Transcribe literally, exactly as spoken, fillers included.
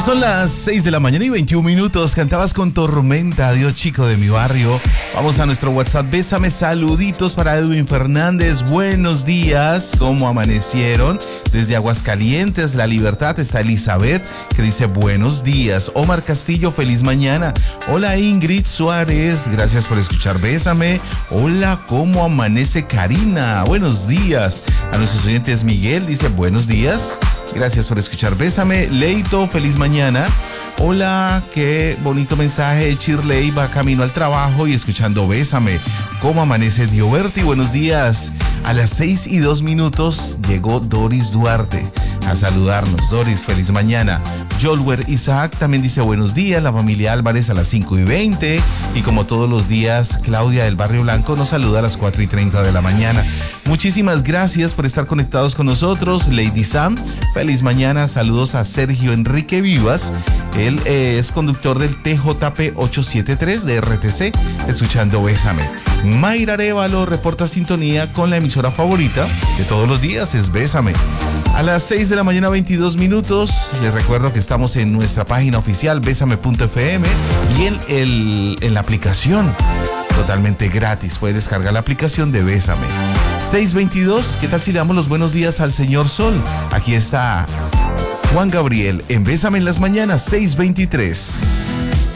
son las seis de la mañana y veintiún minutos. Cantabas con Tormenta, adiós chico de mi barrio. Vamos a nuestro WhatsApp. Bésame, saluditos para Edwin Fernández. Buenos días, ¿cómo amanecieron? Desde Aguascalientes, La Libertad, está Elizabeth, que dice buenos días. Omar Castillo, feliz mañana. Hola Ingrid Suárez, gracias por escuchar Bésame. Hola, ¿cómo amanece Karina? Buenos días. A nuestros oyentes, Miguel dice buenos días. Gracias por escuchar Bésame. Leito, feliz mañana. Hola, qué bonito mensaje. Chirley va camino al trabajo y escuchando Bésame. ¿Cómo amanece Dioberti? Buenos días. A las seis y dos minutos llegó Doris Duarte a saludarnos. Doris, feliz mañana. Jolwer Isaac también dice buenos días. La familia Álvarez a las cinco y veinte. Y como todos los días, Claudia del Barrio Blanco nos saluda a las cuatro y treinta de la mañana. Muchísimas gracias por estar conectados con nosotros. Lady Sam, feliz mañana. Saludos a Sergio Enrique Vivas. Él eh, es conductor del T J P ochocientos setenta y tres de R T C, escuchando Bésame. Mayra Arevalo reporta sintonía con la emisora favorita de todos los días, es Bésame. A las seis de la mañana, veintidós minutos, les recuerdo que estamos en nuestra página oficial, bésame punto f m, y en, el, en la aplicación, totalmente gratis. Puede descargar la aplicación de Bésame. seis veintidós, ¿qué tal si le damos los buenos días al señor Sol? Aquí está Juan Gabriel en Bésame en las mañanas, seis veintitrés.